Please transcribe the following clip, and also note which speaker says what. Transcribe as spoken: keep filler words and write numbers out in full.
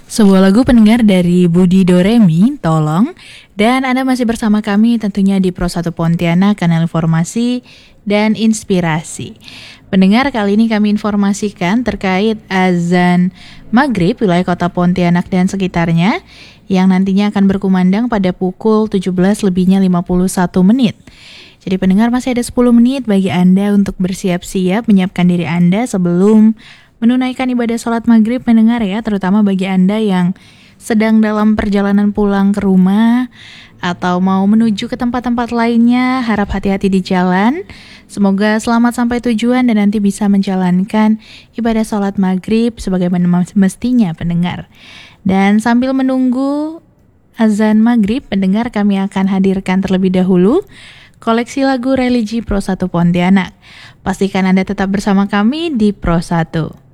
Speaker 1: Sebuah lagu pendengar dari Budi Doremi, Tolong. Dan Anda masih bersama kami tentunya di Pro satu Pontianak, kanal informasi dan inspirasi. Pendengar, kali ini kami informasikan terkait azan maghrib wilayah kota Pontianak dan sekitarnya yang nantinya akan berkumandang pada pukul tujuh belas lebihnya lima puluh satu menit. Jadi pendengar, masih ada sepuluh menit bagi Anda untuk bersiap-siap menyiapkan diri Anda sebelum menunaikan ibadah sholat maghrib, pendengar ya, terutama bagi Anda yang sedang dalam perjalanan pulang ke rumah atau mau menuju ke tempat-tempat lainnya. Harap hati-hati di jalan. Semoga selamat sampai tujuan dan nanti bisa menjalankan ibadah sholat maghrib sebagaimana mestinya, pendengar. Dan sambil menunggu azan maghrib, pendengar, kami akan hadirkan terlebih dahulu koleksi lagu religi Pro satu Pontianak. Pastikan Anda tetap bersama kami di Pro satu.